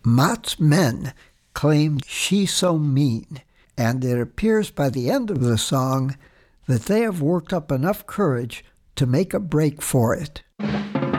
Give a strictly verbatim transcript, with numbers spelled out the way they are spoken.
Mott's men claimed She's So Mean, and it appears by the end of the song that they have worked up enough courage to make a break for it.